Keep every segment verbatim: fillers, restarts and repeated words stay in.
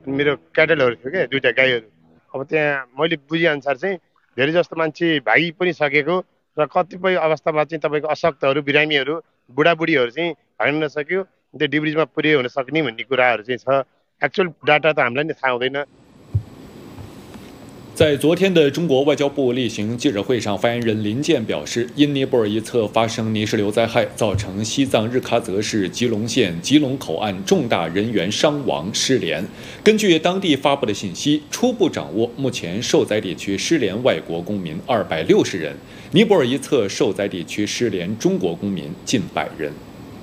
मेरो क्याटलहरू थियो क्या दुईटा गाईहरू अब त्यहाँ मैले बुझेअनुसार चाहिँ धेरै जस्तो मान्छे भागी पनि सकेको र कतिपय अवस्थामा चाहिँ तपाईँको अशक्तहरू बिरामीहरू बुढाबुढीहरू चाहिँ भाग्न नसक्यो त्यो डिब्रिजमा पुर्याइ हुन सक्ने भन्ने कुराहरू चाहिँ छ एक्चुअल डाटा त हामीलाई नै थाहा हुँदैन。 在昨天的中国外交部例行记者会上，发言人林健表示，因尼泊尔一侧发生泥石流灾害，造成西藏日喀则市吉隆县吉隆口岸重大人员伤亡失联。根据当地发布的信息，初步掌握目前受灾地区失联外国公民二百六十人，尼泊尔一侧受灾地区失联中国公民近百人。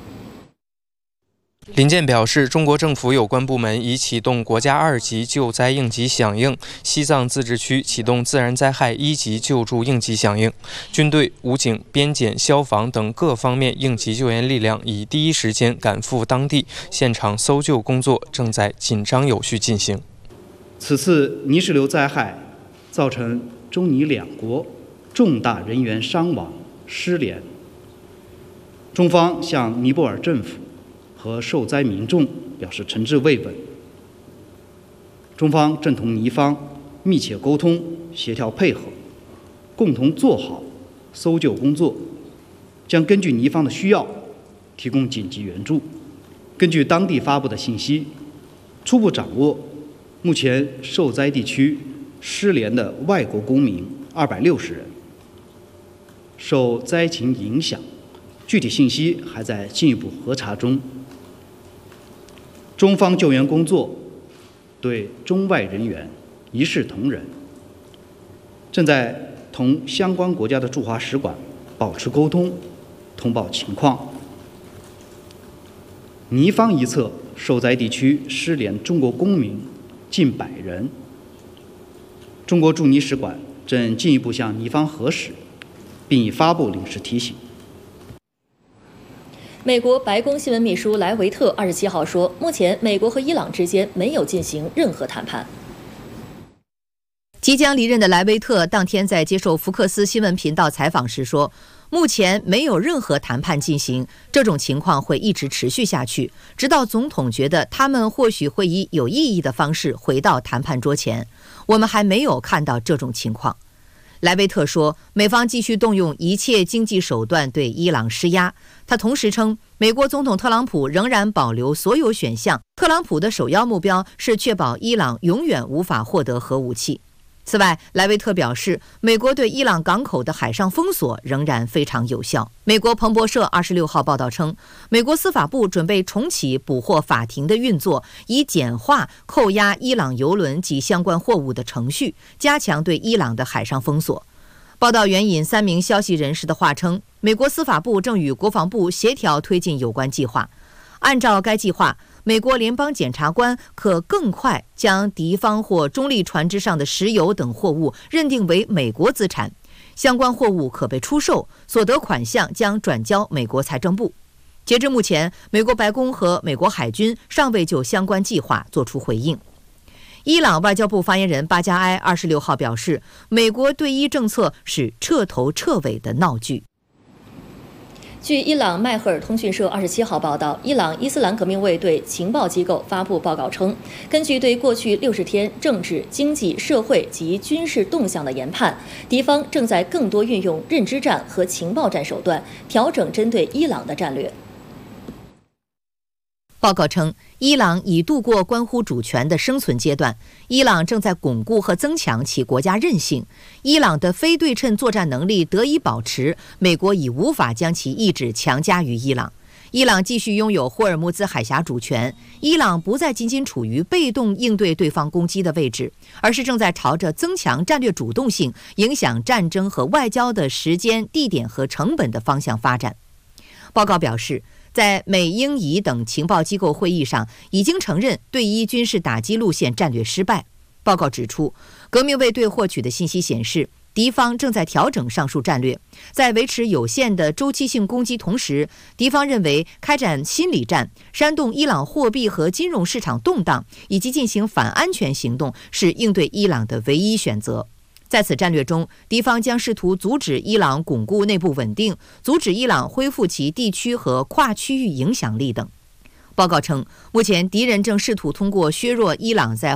林健表示，中国政府有关部门已启动国家二级救灾应急响应，西藏自治区启动自然灾害一级救助应急响应，军队、武警、边检、消防等各方面应急救援力量已第一时间赶赴当地，现场搜救工作正在紧张有序进行。 此次泥石流灾害造成中尼两国重大人员伤亡失联，中方向尼泊尔政府和受灾民众表示诚挚慰问。中方正同尼方密切沟通、协调配合，共同做好搜救工作，将根据尼方的需要提供紧急援助。根据当地发布的信息，初步掌握目前受灾地区失联的外国公民二百六十人，受灾情影响，具体信息还在进一步核查中。中方救援工作对中外人员一视同仁，正在同相关国家的驻华使馆保持沟通，通报情况。尼方一侧受灾地区失联中国公民近百人，中国驻尼使馆正进一步向尼方核实，并已发布临时提醒。 美国白宫新闻秘书莱维特二十七号说，目前美国和伊朗之间没有进行任何谈判。即将离任的莱维特当天在接受福克斯新闻频道采访时说，目前没有任何谈判进行，这种情况会一直持续下去，直到总统觉得他们或许会以有意义的方式回到谈判桌前。我们还没有看到这种情况。莱维特说，美方继续动用一切经济手段对伊朗施压。他同时称，美国总统特朗普仍然保留所有选项，特朗普的首要目标是确保伊朗永远无法获得核武器。此外，莱维特表示，美国对伊朗港口的海上封锁仍然非常有效。美国彭博社二十六号报道称，美国司法部准备重启捕获法庭的运作，以简化扣押伊朗油轮及相关货物的程序，加强对伊朗的海上封锁。报道援引三名消息人士的话称，美国司法部正与国防部协调推进有关计划。按照该计划，美国联邦检察官可更快将敌方或中立船只上的石油等货物认定为美国资产，相关货物可被出售，所得款项将转交美国财政部。截至目前，美国白宫和美国海军尚未就相关计划作出回应。伊朗外交部发言人巴加埃二十六号表示，美国对伊政策是彻头彻尾的闹剧。据伊朗迈赫尔通讯社二十七号报道，伊朗伊斯兰革命卫队情报机构发布报告称，根据对过去六十天政治、经济、社会及军事动向的研判，敌方正在更多运用认知战和情报战手段，调整针对伊朗的战略。报告称，伊朗已度过关乎主权的生存阶段，伊朗正在巩固和增强其国家韧性。伊朗的非对称作战能力得以保持，美国已无法将其意志强加于伊朗。伊朗继续拥有霍尔木兹海峡主权，伊朗不再仅仅处于被动应对对方攻击的位置，而是正在朝着增强战略主动性、影响战争和外交的时间、地点和成本的方向发展。报告表示，在美英以等情报机构会议上，已经承认对伊军事打击路线战略失败。报告指出，革命卫队获取的信息显示，敌方正在调整上述战略，在维持有限的周期性攻击同时，敌方认为开展心理战、煽动伊朗货币和金融市场动荡，以及进行反安全行动是应对伊朗的唯一选择。在此战略中，敌方将试图阻止伊朗巩固内部稳定，阻止伊朗恢复其地区和跨区域影响力等。报告称，目前敌人正试图通过削弱伊朗在